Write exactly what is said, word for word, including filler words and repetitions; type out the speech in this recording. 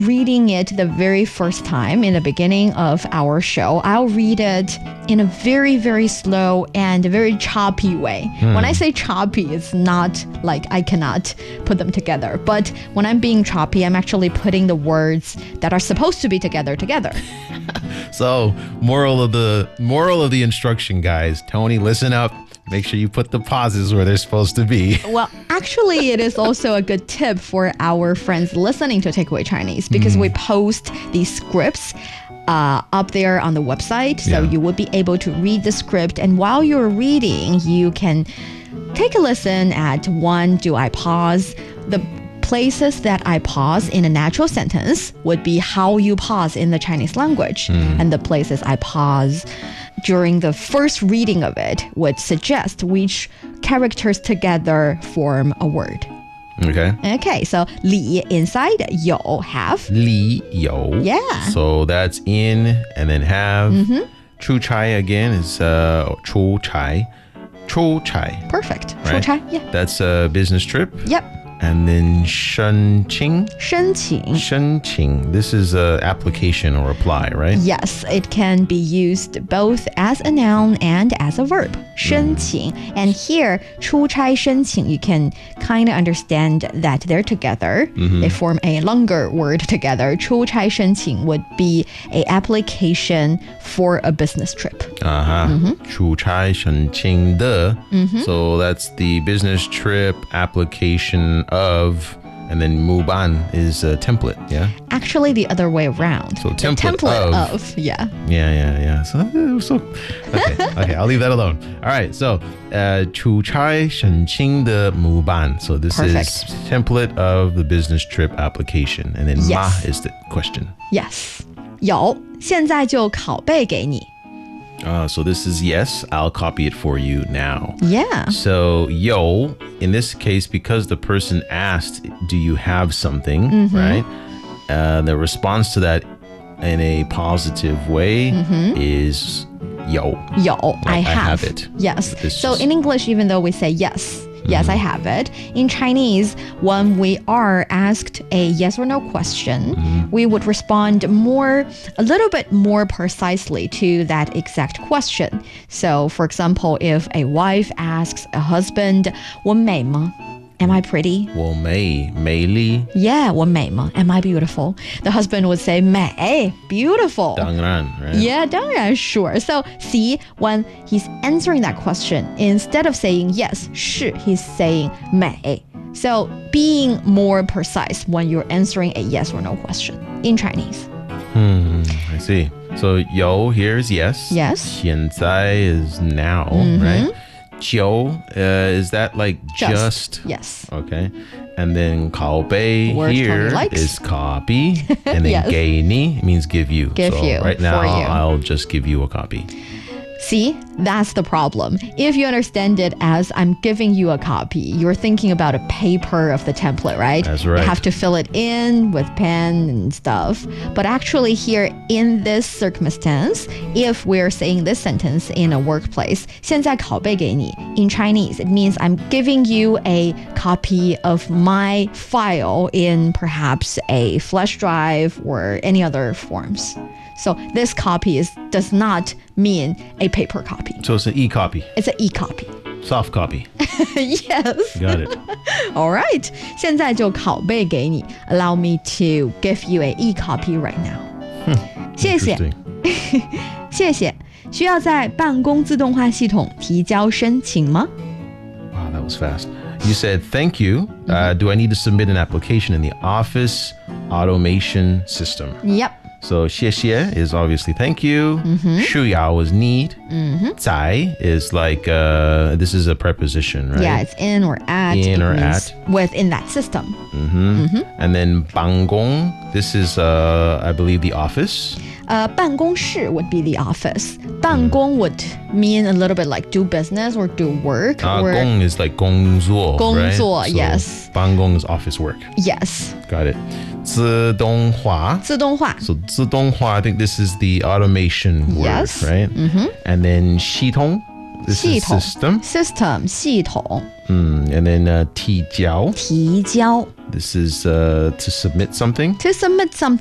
reading it the very first time in the beginning of our show, I'll read it in a very, very slow and very choppy way. Mm. When I say choppy, it's not like I cannot put them together. But when I'm being choppy, I'm actually putting the words that are supposed to be together together. So, moral of the moral of the instruction, guys. Tony, listen up. Make sure you put the pauses where they're supposed to be. Well, actually, it is also a good tip for our friends listening to Takeaway Chinese because mm. we post these scripts uh, up there on the website. So yeah. you will be able to read the script. And while you're reading, you can take a listen at one, do I pause? The places that I pause in a natural sentence would be how you pause in the Chinese language. Mm. And the places I pause during the first reading of it would suggest which characters together form a word. Okay. Okay, so 里 inside, 有 have. 里有. Yeah. So that's in and then have. Mm-hmm. 出差 again is uh, 出差. 出差. Perfect. Right? 出差, yeah. That's a business trip. Yep. And then 申请. 申请. 申请. This is a application or apply, right? Yes, it can be used both as a noun and as a verb. 申请. Mm. And here, 出差申请, you can kind of understand that they're together. Mm-hmm. They form a longer word together. 出差申请 would be a application for a business trip. Uh-huh. Mm-hmm. 出差申请的. Mm-hmm. So that's the business trip application of, and then 木板 is a template, yeah? Actually, the other way around. So template, template of, of. Yeah. Yeah, yeah, yeah. So, so okay, okay, I'll leave that alone. All right, so, uh, 出差申请的木板. So this Perfect. is template of the business trip application. And then yes. ma is the question. Yes. 有，现在就拷贝给你。 Uh, so this is yes. I'll copy it for you now. Yeah. So yo, in this case, because the person asked, do you have something, mm-hmm. right? Uh, the response to that in a positive way mm-hmm. is yo. Yo, like, I, have. I have it. Yes. It's so just... in English, even though we say yes, yes, mm-hmm. I have it. In Chinese, when we are asked a yes or no question, mm-hmm. we would respond more, a little bit more precisely to that exact question. So, for example, if a wife asks a husband, 我美吗? Am I pretty? 我美,美丽. Yeah, 我美吗? Am I beautiful? The husband would say, 美, beautiful. 当然, right? Yeah, 当然, sure. So, see, when he's answering that question, instead of saying yes, 是, he's saying 美. So, being more precise when you're answering a yes or no question in Chinese. Hmm, I see. So, 有 here is yes. Yes. 现在 is now, mm-hmm. right? 就 uh, is that like just? just? Yes. Okay. And then 拷贝 here is copy. And then yes. 给你 means give you. Give so you. Right now, for you. I'll just give you a copy. See, that's the problem. If you understand it as I'm giving you a copy, you're thinking about a paper of the template, right? That's right. You have to fill it in with pen and stuff. But actually here, in this circumstance, if we're saying this sentence in a workplace, 现在拷贝给你, in Chinese, it means I'm giving you a copy of my file in perhaps a flash drive or any other forms. So this copy is does not mean a paper copy. So it's an e-copy. It's an e-copy. Soft copy. Yes. Got it. All right. 现在就拷贝给你. Allow me to give you an e-copy right now. Hmm, 谢谢.谢谢. 需要在办公自动化系统提交申请吗? Wow, that was fast. You said, thank you. Mm-hmm. Uh, do I need to submit an application in the office automation system? Yep. So 谢谢 is obviously thank you. Mm-hmm. 需要 is need. Mm-hmm. 在 is like, uh, this is a preposition, right? Yeah, it's in or at. In or at. Within that system. Mm-hmm. Mm-hmm. And then 办公, this is, uh, I believe, the office. Uh, 办公室 would be the office. 办公 would mean a little bit like do business or do work. Uh, or 工 is like 工作, 工作, right? So yes. 办公 is office work. Yes. Got it. 自动化. 自动化. So 自动化, I think this is the automation word, yes. right? Mm-hmm. And then 系统, this 系统. is system. System, 系统. Mm, and then uh, 提交. 提交. This is uh, to submit something. To submit something.